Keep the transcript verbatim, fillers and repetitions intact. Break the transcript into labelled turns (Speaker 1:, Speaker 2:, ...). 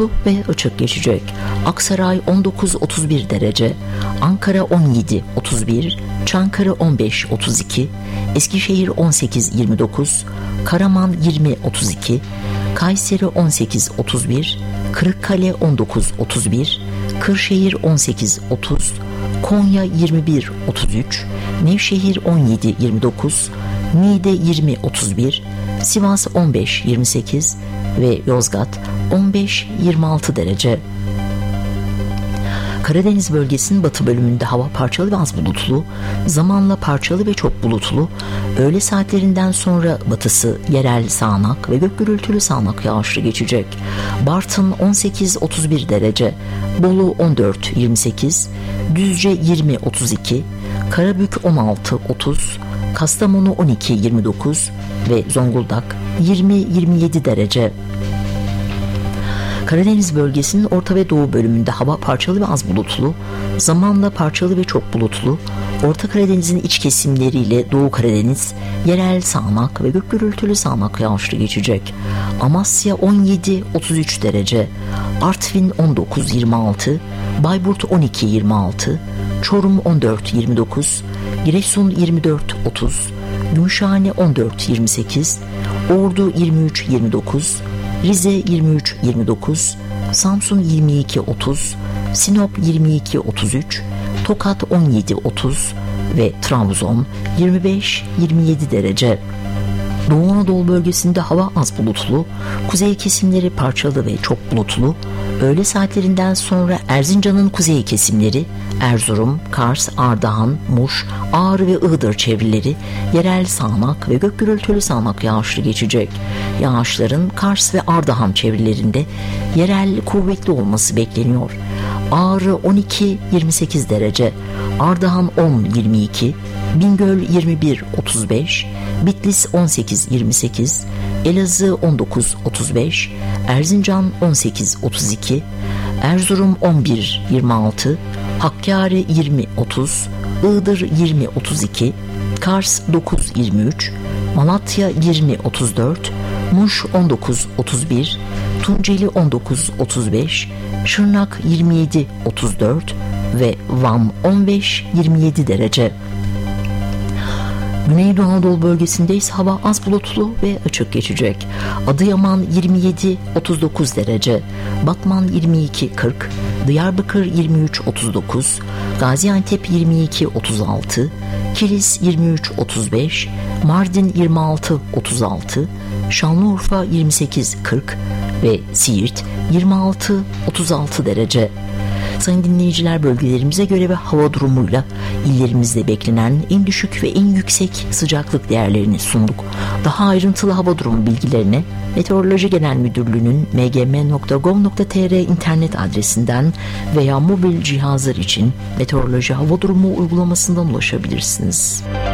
Speaker 1: bulutlu ve açık geçecek. Aksaray on dokuz otuz bir derece, Ankara on yedi otuz bir, Çankırı on beş otuz iki, Eskişehir on sekiz yirmi dokuz, Karaman yirmi otuz iki, Kayseri on sekiz otuz bir, Kırıkkale on dokuz otuz bir, Kırşehir on sekiz otuz, Konya yirmi bir otuz üç, Nevşehir on yedi yirmi dokuz, Niğde yirmi otuz bir, Sivas on beş yirmi sekiz ve Yozgat on beş yirmi altı derece. Karadeniz bölgesinin batı bölümünde hava parçalı ve az bulutlu, zamanla parçalı ve çok bulutlu, öğle saatlerinden sonra batısı yerel sağanak ve gök gürültülü sağanak yağışlı geçecek. Bartın on sekiz otuz bir derece, Bolu on dört yirmi sekiz, Düzce yirmi otuz iki, Karabük on altı otuz, Kastamonu on iki yirmi dokuz ve Zonguldak yirmi yirmi yedi derece. Karadeniz bölgesinin orta ve doğu bölümünde hava parçalı ve az bulutlu, zamanla parçalı ve çok bulutlu, Orta Karadeniz'in iç kesimleriyle Doğu Karadeniz yerel sağanak ve gök gürültülü sağanak yağışlı geçecek. Amasya on yedi otuz üç derece, Artvin on dokuz yirmi altı, Bayburt on iki yirmi altı, Çorum on dört yirmi dokuz, Giresun yirmi dört otuz, Gümüşhane on dört yirmi sekiz, Ordu yirmi üç yirmi dokuz, Rize yirmi üç yirmi dokuz, Samsun yirmi iki otuz, Sinop yirmi iki otuz üç, Tokat on yedi otuz ve Trabzon yirmi beş yirmi yedi derece. Doğu Anadolu bölgesinde hava az bulutlu, kuzey kesimleri parçalı ve çok bulutlu, öğle saatlerinden sonra Erzincan'ın kuzey kesimleri, Erzurum, Kars, Ardahan, Muş, Ağrı ve Iğdır çevreleri yerel sağanak ve gök gürültülü sağanak yağışlı geçecek. Yağışların Kars ve Ardahan çevrelerinde yerel kuvvetli olması bekleniyor. Ağrı on iki yirmi sekiz derece, Ardahan on yirmi iki, Bingöl yirmi bir otuz beş, Bitlis on sekiz yirmi sekiz, Elazığ on dokuz otuz beş, Erzincan on sekiz otuz iki, Erzurum on bir yirmi altı, Hakkari yirmi otuz, Iğdır yirmi otuz iki, Kars dokuz yirmi üç, Malatya yirmi otuz dört, Muş on dokuz otuz bir, Tunceli on dokuz otuz beş, Şırnak yirmi yedi otuz dört ve Van on beş yirmi yedi derece. Güneydoğu Anadolu bölgesinde ise hava az bulutlu ve açık geçecek. Adıyaman yirmi yedi otuz dokuz derece, Batman yirmi iki kırk, Diyarbakır yirmi üç otuz dokuz, Gaziantep yirmi iki otuz altı, Kilis yirmi üç otuz beş, Mardin yirmi altı otuz altı, Şanlıurfa yirmi sekiz kırk ve Siirt yirmi altı otuz altı derece. Sayın dinleyiciler, bölgelerimize göre ve hava durumuyla illerimizde beklenen en düşük ve en yüksek sıcaklık değerlerini sunduk. Daha ayrıntılı hava durumu bilgilerine Meteoroloji Genel Müdürlüğü'nün m g m nokta gov nokta t r internet adresinden veya mobil cihazlar için meteoroloji hava durumu uygulamasından ulaşabilirsiniz.